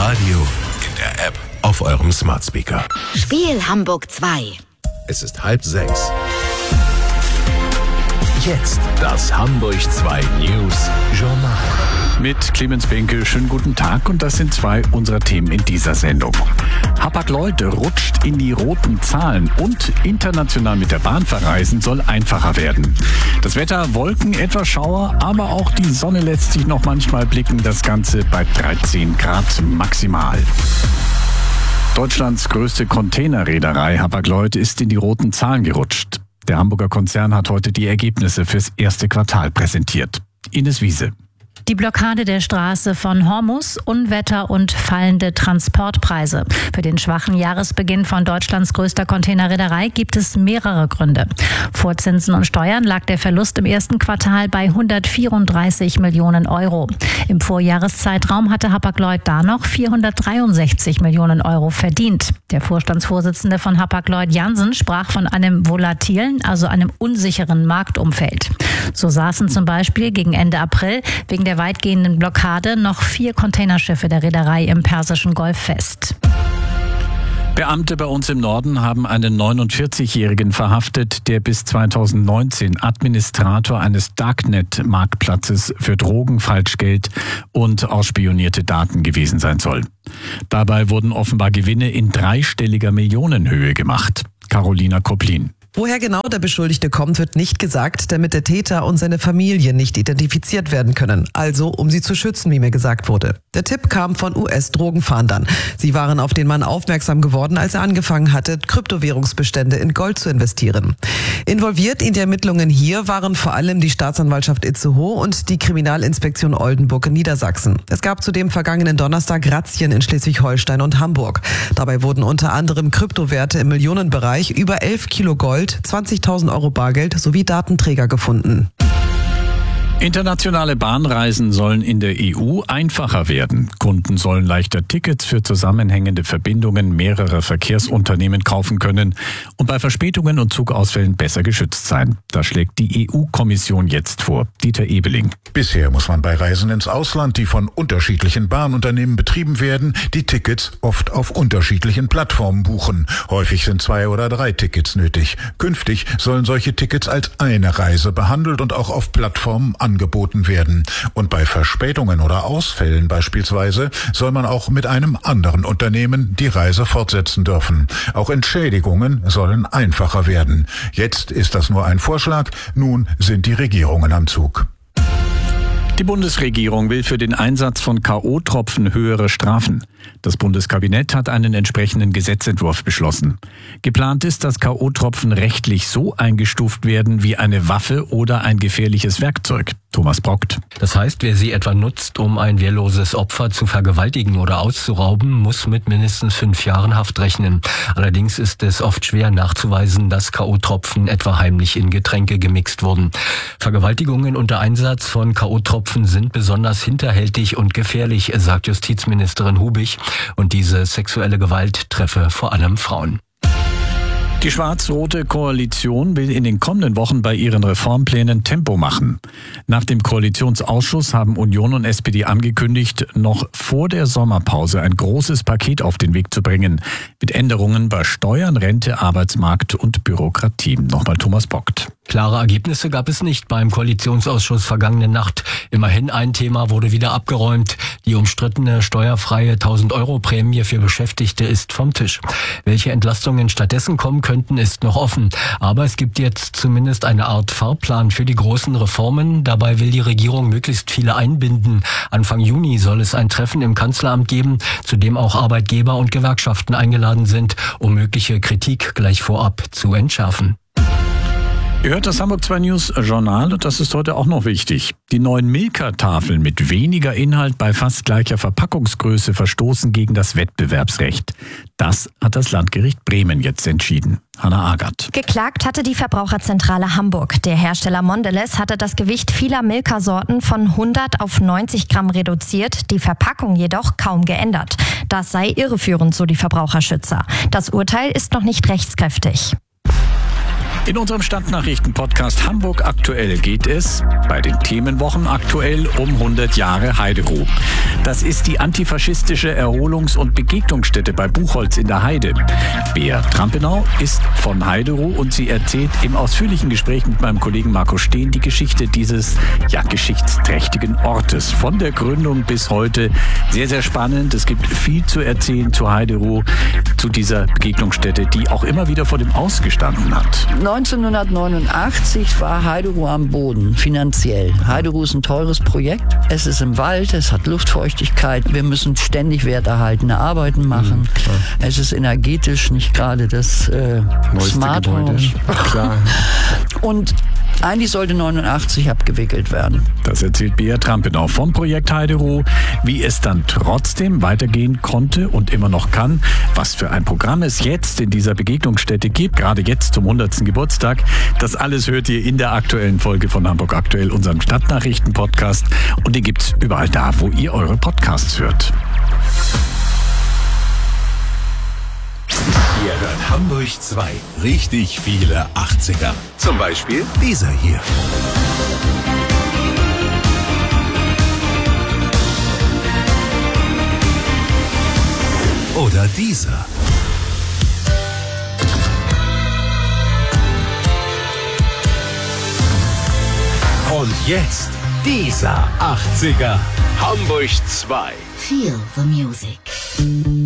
Radio, in der App, auf eurem Smart Speaker. Spiel Hamburg 2. Es ist 5:30. Jetzt das Hamburg 2 News Journal. Mit Clemens Benke, schönen guten Tag, und das sind zwei unserer Themen in dieser Sendung. Hapag-Lloyd rutscht in die roten Zahlen und international mit der Bahn verreisen soll einfacher werden. Das Wetter, Wolken, etwas Schauer, aber auch die Sonne lässt sich noch manchmal blicken, das Ganze bei 13 Grad maximal. Deutschlands größte Containerreederei Hapag-Lloyd ist in die roten Zahlen gerutscht. Der Hamburger Konzern hat heute die Ergebnisse fürs erste Quartal präsentiert. Ines Wiese. Die Blockade der Straße von Hormuz, Unwetter und fallende Transportpreise. Für den schwachen Jahresbeginn von Deutschlands größter Containerreederei gibt es mehrere Gründe. Vor Zinsen und Steuern lag der Verlust im ersten Quartal bei 134 Millionen Euro. Im Vorjahreszeitraum hatte Hapag-Lloyd da noch 463 Millionen Euro verdient. Der Vorstandsvorsitzende von Hapag-Lloyd, Jansen, sprach von einem volatilen, also einem unsicheren Marktumfeld. So saßen zum Beispiel gegen Ende April wegen der weitgehenden Blockade noch 4 Containerschiffe der Reederei im Persischen Golf fest. Beamte bei uns im Norden haben einen 49-Jährigen verhaftet, der bis 2019 Administrator eines Darknet-Marktplatzes für Drogen, Falschgeld und ausspionierte Daten gewesen sein soll. Dabei wurden offenbar Gewinne in dreistelliger Millionenhöhe gemacht. Carolina Koplin. Woher genau der Beschuldigte kommt, wird nicht gesagt, damit der Täter und seine Familie nicht identifiziert werden können. Also, um sie zu schützen, wie mir gesagt wurde. Der Tipp kam von US-Drogenfahndern. Sie waren auf den Mann aufmerksam geworden, als er angefangen hatte, Kryptowährungsbestände in Gold zu investieren. Involviert in die Ermittlungen hier waren vor allem die Staatsanwaltschaft Itzehoe und die Kriminalinspektion Oldenburg in Niedersachsen. Es gab zudem vergangenen Donnerstag Razzien in Schleswig-Holstein und Hamburg. Dabei wurden unter anderem Kryptowerte im Millionenbereich, über 11 Kilo Gold, 20.000 Euro Bargeld sowie Datenträger gefunden. Internationale Bahnreisen sollen in der EU einfacher werden. Kunden sollen leichter Tickets für zusammenhängende Verbindungen mehrerer Verkehrsunternehmen kaufen können und bei Verspätungen und Zugausfällen besser geschützt sein. Das schlägt die EU-Kommission jetzt vor. Dieter Ebeling. Bisher muss man bei Reisen ins Ausland, die von unterschiedlichen Bahnunternehmen betrieben werden, die Tickets oft auf unterschiedlichen Plattformen buchen. Häufig sind 2 oder 3 Tickets nötig. Künftig sollen solche Tickets als eine Reise behandelt und auch auf Plattformen angeboten werden. Und bei Verspätungen oder Ausfällen beispielsweise soll man auch mit einem anderen Unternehmen die Reise fortsetzen dürfen. Auch Entschädigungen sollen einfacher werden. Jetzt ist das nur ein Vorschlag, nun sind die Regierungen am Zug. Die Bundesregierung will für den Einsatz von K.O.-Tropfen höhere Strafen. Das Bundeskabinett hat einen entsprechenden Gesetzentwurf beschlossen. Geplant ist, dass K.O.-Tropfen rechtlich so eingestuft werden wie eine Waffe oder ein gefährliches Werkzeug. Thomas Brockt. Das heißt, wer sie etwa nutzt, um ein wehrloses Opfer zu vergewaltigen oder auszurauben, muss mit mindestens 5 Jahren Haft rechnen. Allerdings ist es oft schwer nachzuweisen, dass K.O.-Tropfen etwa heimlich in Getränke gemixt wurden. Vergewaltigungen unter Einsatz von K.O.-Tropfen sind besonders hinterhältig und gefährlich, sagt Justizministerin Hubig. Und diese sexuelle Gewalt treffe vor allem Frauen. Die schwarz-rote Koalition will in den kommenden Wochen bei ihren Reformplänen Tempo machen. Nach dem Koalitionsausschuss haben Union und SPD angekündigt, noch vor der Sommerpause ein großes Paket auf den Weg zu bringen. Mit Änderungen bei Steuern, Rente, Arbeitsmarkt und Bürokratie. Nochmal Thomas Brockt. Klare Ergebnisse gab es nicht beim Koalitionsausschuss vergangene Nacht. Immerhin ein Thema wurde wieder abgeräumt. Die umstrittene steuerfreie 1.000-Euro-Prämie für Beschäftigte ist vom Tisch. Welche Entlastungen stattdessen kommen könnten, ist noch offen. Aber es gibt jetzt zumindest eine Art Fahrplan für die großen Reformen. Dabei will die Regierung möglichst viele einbinden. Anfang Juni soll es ein Treffen im Kanzleramt geben, zu dem auch Arbeitgeber und Gewerkschaften eingeladen sind, um mögliche Kritik gleich vorab zu entschärfen. Ihr hört das Hamburg 2 News Journal und das ist heute auch noch wichtig. Die neuen Milka-Tafeln mit weniger Inhalt bei fast gleicher Verpackungsgröße verstoßen gegen das Wettbewerbsrecht. Das hat das Landgericht Bremen jetzt entschieden. Hanna Agert. Geklagt hatte die Verbraucherzentrale Hamburg. Der Hersteller Mondelez hatte das Gewicht vieler Milka-Sorten von 100 auf 90 Gramm reduziert, die Verpackung jedoch kaum geändert. Das sei irreführend, so die Verbraucherschützer. Das Urteil ist noch nicht rechtskräftig. In unserem Stadtnachrichten-Podcast Hamburg aktuell geht es bei den Themenwochen aktuell um 100 Jahre Heideruh. Das ist die antifaschistische Erholungs- und Begegnungsstätte bei Buchholz in der Heide. Bea Trampenau ist von Heideruh und sie erzählt im ausführlichen Gespräch mit meinem Kollegen Marco Steen die Geschichte dieses geschichtsträchtigen Ortes. Von der Gründung bis heute sehr, sehr spannend. Es gibt viel zu erzählen zu Heideruh, zu dieser Begegnungsstätte, die auch immer wieder vor dem Aus gestanden hat. 1989 war Heideruh am Boden, finanziell. Heideruh ist ein teures Projekt. Es ist im Wald, es hat Luftfeuchtigkeit. Wir müssen ständig werterhaltende Arbeiten machen. Es ist energetisch nicht gerade das Smart Home. Klar. Und eigentlich sollte 89 abgewickelt werden. Das erzählt Bea Trampenau vom Projekt Heideruh, wie es dann trotzdem weitergehen konnte und immer noch kann, was für ein Programm es jetzt in dieser Begegnungsstätte gibt, gerade jetzt zum 100. Geburtstag. Das alles hört ihr in der aktuellen Folge von Hamburg Aktuell, unserem Stadtnachrichten-Podcast. Und den gibt's überall da, wo ihr eure Podcasts hört. Ihr hört Hamburg 2. Richtig viele 80er. Zum Beispiel dieser hier. Oder dieser. Und jetzt dieser 80er. Hamburg 2. Feel the music.